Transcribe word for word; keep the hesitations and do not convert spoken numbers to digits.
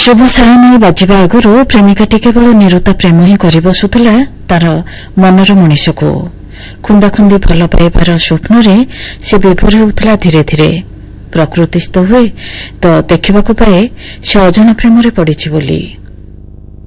शुभ सायनी बाजिबा आगु प्रेमिकाटी केवल निरुता प्रेम ही कर बसुला तार मनर मनीष को खुंदाखुंदी भल पाइबार स्वप्न से विभोर होउथला धीरे धीरे प्रकृतिस्थ हुए तो देखा पाए से अजणा प्रेम पड़ी बोली।